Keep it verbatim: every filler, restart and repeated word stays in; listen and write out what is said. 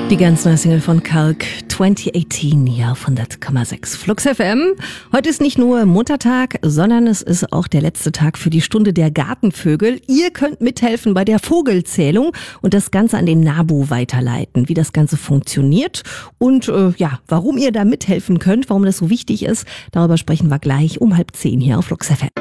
Die ganz neue Single von Kalk, zwanzig achtzehn, hier auf hundert Komma sechs Flux F M. Heute ist nicht nur Muttertag, sondern es ist auch der letzte Tag für die Stunde der Gartenvögel. Ihr könnt mithelfen bei der Vogelzählung und das Ganze an den NABU weiterleiten, wie das Ganze funktioniert und äh, ja, warum ihr da mithelfen könnt, warum das so wichtig ist. Darüber sprechen wir gleich um halb zehn hier auf Flux F M.